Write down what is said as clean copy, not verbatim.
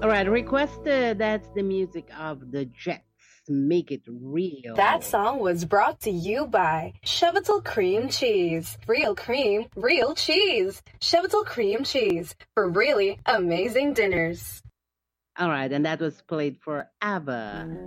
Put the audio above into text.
All right, requested. That's the music of the Jets. Make it That real. song was brought to you by Chevital Cream Cheese. Real cream, real cheese. Chevital Cream Cheese for really amazing dinners. All right, and that was played for ABBA.